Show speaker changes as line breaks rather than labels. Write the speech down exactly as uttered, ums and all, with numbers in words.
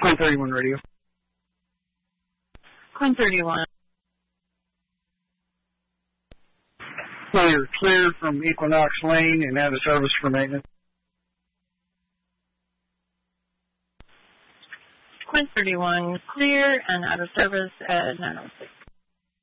Quinn thirty-one radio.
Quinn thirty-one.
Clear, clear from Equinox Lane and out of service for maintenance.
Quinn thirty-one, clear and out of service at nine oh six.